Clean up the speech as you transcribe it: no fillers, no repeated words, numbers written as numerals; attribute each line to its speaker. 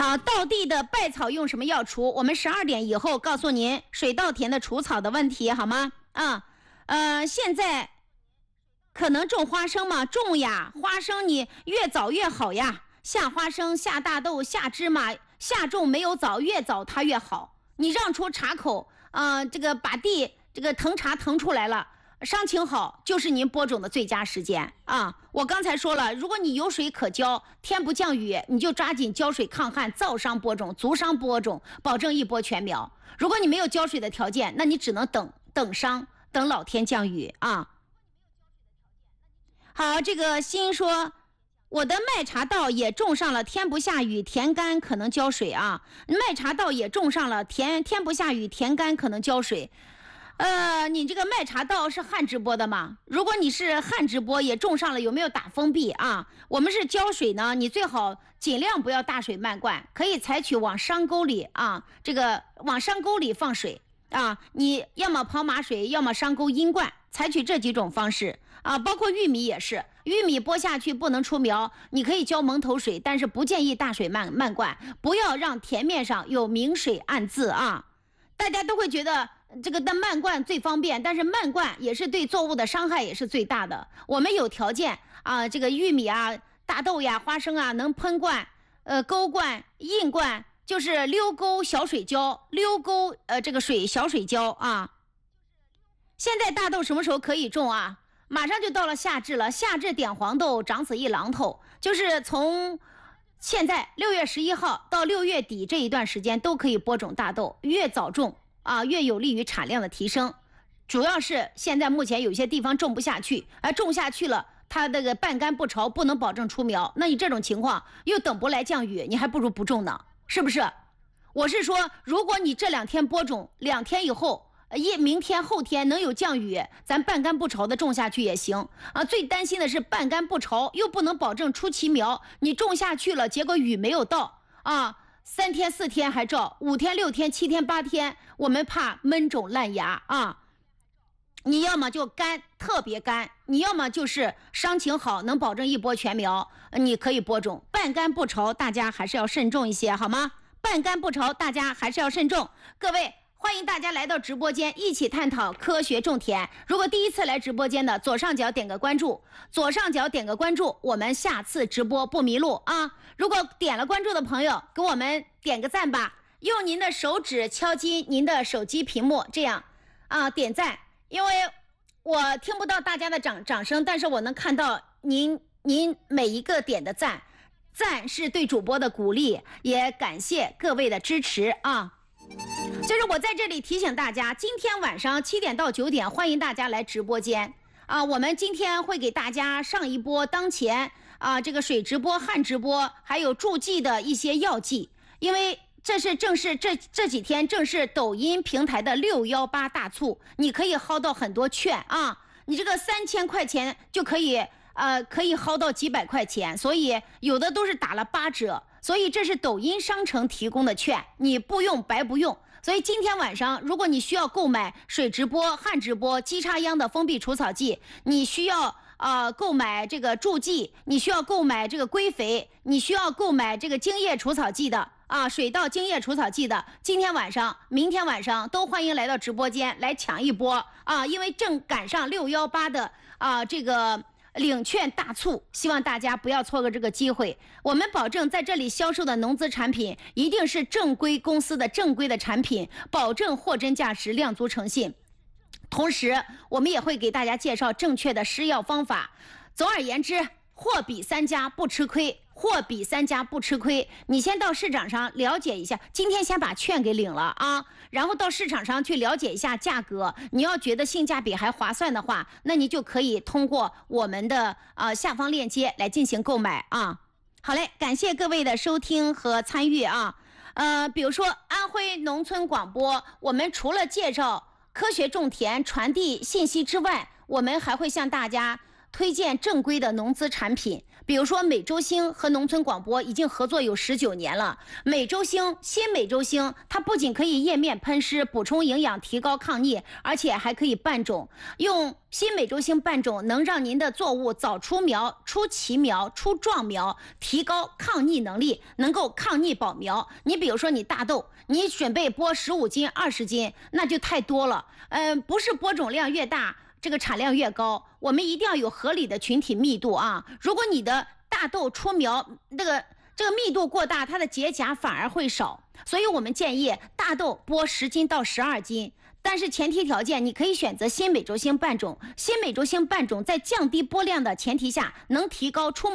Speaker 1: 好，稻地的败草用什么药除？我们12点以后告诉您水稻田的除草的问题，好吗？现在可能种花生吗？种呀，花生你越早越好呀。下花生、下大豆、下芝麻，下种没有早，越早它越好。你让出茶口，这个把地这个腾茶腾出来了。伤情好就是您播种的最佳时间啊！我刚才说了，如果你有水可浇，天不降雨，你就抓紧浇水抗旱，燥伤播种，足伤播种，保证一播全苗。如果你没有浇水的条件，那你只能等伤，等老天降雨啊！好，这个欣说，我的麦茶稻也种上了，天不下雨，田干可能浇水啊。麦茶稻也种上了，天不下雨，田干可能浇水。你这个麦茶稻是旱直播的吗？如果你是旱直播也种上了，有没有打封闭啊？我们是浇水呢，你最好尽量不要大水漫灌，可以采取往山沟里啊，这个往山沟里放水啊，你要么跑马水，要么山沟阴灌，采取这几种方式啊。包括玉米也是，玉米播下去不能出苗，你可以浇蒙头水，但是不建议大水漫灌，不要让田面上有明水暗字啊。大家都会觉得这个的漫灌最方便，但是漫灌也是对作物的伤害也是最大的。我们有条件啊，这个玉米啊、大豆呀、花生啊，能喷灌、沟灌、硬灌，就是溜沟小水浇，溜沟这个小水浇啊。现在大豆什么时候可以种啊？马上就到了夏至了，夏至点黄豆，长子一榔头，就是从现在6月11号到6月底这一段时间都可以播种大豆，越早种啊越有利于产量的提升。主要是现在目前有些地方种不下去，种下去了它这个半干不潮，不能保证出苗，那你这种情况又等不来降雨，你还不如不种呢，是不是？我是说，如果你这2天播种，2天以后明天后天能有降雨，咱半干不潮的种下去也行啊。最担心的是半干不潮又不能保证出奇苗，你种下去了，结果雨没有到啊，3天4天还照，5天6天7天8天，我们怕闷种烂芽啊。你要么就干，特别干，你要么就是伤情好，能保证一播全苗，你可以播种。半干不潮大家还是要慎重一些，好吗？半干不潮大家还是要慎重。各位欢迎大家来到直播间，一起探讨科学种田。如果第一次来直播间的，左上角点个关注，我们下次直播不迷路啊！如果点了关注的朋友，给我们点个赞吧，用您的手指敲击您的手机屏幕，这样啊点赞。因为我听不到大家的掌声，但是我能看到您每一个点的赞是对主播的鼓励，也感谢各位的支持啊！就是我在这里提醒大家，今天晚上7点到9点，欢迎大家来直播间啊！我们今天会给大家上一波当前这个水直播、旱直播，还有助剂的一些药剂，因为正是这几天正是抖音平台的618大促，你可以薅到很多券啊！你这个3000块钱就可以薅到几百块钱，所以有的都是打了8折，所以这是抖音商城提供的券，你不用白不用。所以今天晚上，如果你需要购买水直播、旱直播、基插秧的封闭除草剂，你需要购买这个助剂，你需要购买这个归肥，你需要购买这个精液除草剂的水稻精液除草剂的，今天晚上、明天晚上都欢迎来到直播间来抢一波因为正赶上618的这个领券大促，希望大家不要错过这个机会。我们保证在这里销售的农资产品一定是正规公司的正规的产品，保证货真价实，量足诚信。同时我们也会给大家介绍正确的施药方法。总而言之，货比3家不吃亏，你先到市场上了解一下，今天先把券给领了然后到市场上去了解一下价格，你要觉得性价比还划算的话，那你就可以通过我们的下方链接来进行购买好嘞，感谢各位的收听和参与比如说安徽农村广播，我们除了介绍科学种田、传递信息之外，我们还会向大家推荐正规的农资产品， 比如说美洲星和农村广播已经合作有19年了。新美洲星，它不仅可以叶面喷施补充营养、提高抗逆，而且还可以拌种。用新美洲星拌种能让您的作物早出苗、出奇苗、出壮苗，提高抗逆能力，能够抗逆保苗。你比如说你大豆，你准备播15斤、20斤，那就太多了。不是播种量越大，这个产量越高，我们一定要有合理的群体密度啊！如果你的大豆出苗这个密度过大，它的结荚反而会少，所以我们建议大豆播10斤到12斤。但是前提条件，你可以选择新美洲星拌种。新美洲星拌种在降低播量的前提下，能提高出